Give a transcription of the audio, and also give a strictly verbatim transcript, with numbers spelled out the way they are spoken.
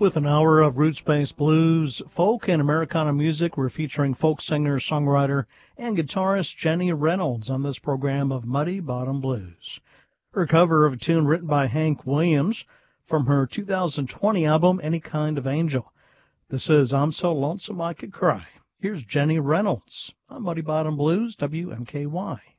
With an hour of roots-based blues, folk, and Americana music, we're featuring folk singer, songwriter, and guitarist Jenny Reynolds on this program of Muddy Bottom Blues. Her cover of a tune written by Hank Williams from her two thousand twenty album, Any Kind of Angel. This is I'm So Lonesome I Could Cry. Here's Jenny Reynolds on Muddy Bottom Blues, W M K Y.